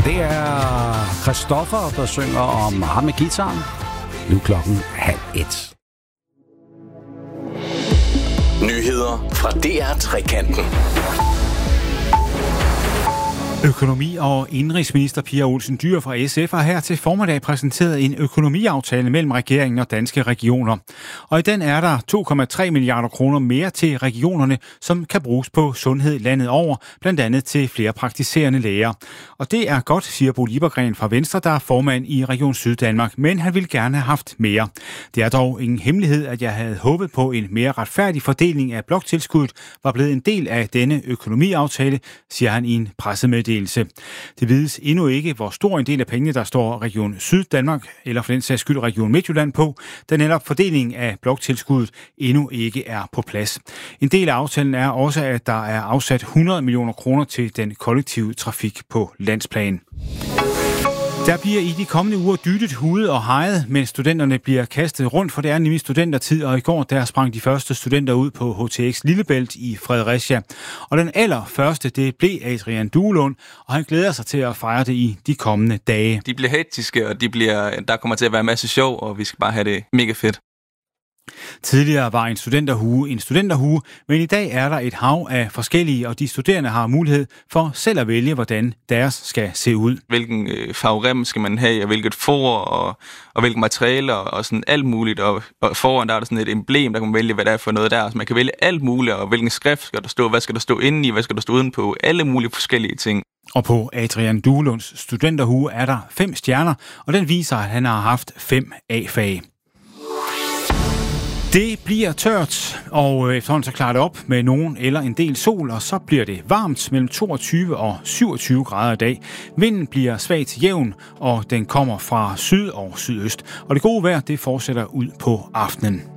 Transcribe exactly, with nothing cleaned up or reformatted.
Det er Christoffer, der synger om ham med guitaren. Nu klokken halv et. Nyheder fra D R Trekanten. Økonomi- og indenrigsminister Pia Olsen Dyhr fra S F har her til formiddag præsenteret en økonomiaftale mellem regeringen og Danske Regioner. Og i den er der to komma tre milliarder kroner mere til regionerne, som kan bruges på sundhed landet over, blandt andet til flere praktiserende læger. Og det er godt, siger Bo Liebergreen fra Venstre, der er formand i Region Syddanmark, men han ville gerne have haft mere. Det er dog ingen hemmelighed, at jeg havde håbet på en mere retfærdig fordeling af bloktilskuddet, var blevet en del af denne økonomiaftale, siger han i en pressemeddelelse. Det vides endnu ikke, hvor stor en del af pengene, der står Region Syddanmark, eller for den sags skyld Region Midtjylland på, da netop fordelingen af bloktilskuddet endnu ikke er på plads. En del af aftalen er også, at der er afsat hundrede millioner kroner til den kollektive trafik på landsplan. Der bliver i de kommende uger dyttet, hudet og hejet, mens studenterne bliver kastet rundt, for det er nemlig studentertid, og i går der sprang de første studenter ud på H T X Lillebælt i Fredericia. Og den allerførste, det blev Adrian Duelund, og han glæder sig til at fejre det i de kommende dage. De bliver hektiske, og de bliver, der kommer til at være en masse sjov, og vi skal bare have det mega fedt. Tidligere var en studenterhue en studenterhue, men i dag er der et hav af forskellige, og de studerende har mulighed for selv at vælge, hvordan deres skal se ud. Hvilken øh, farverem skal man have, og hvilket for, og, og hvilke materialer, og sådan alt muligt. Og, og foran der er der sådan et emblem, der kan man vælge, hvad der er for noget der. Så man kan vælge alt muligt, og hvilken skrift skal der stå, hvad skal der stå inde i, hvad skal der stå udenpå, alle mulige forskellige ting. Og på Adrian Duelunds studenterhue er der fem stjerner, og den viser, at han har haft fem A-fag. Det bliver tørt, og efterhånden så klarer det op med nogen eller en del sol, og så bliver det varmt mellem toogtyve og syvogtyve grader i dag. Vinden bliver svagt jævn, og den kommer fra syd og sydøst. Og det gode vejr, det fortsætter ud på aftenen.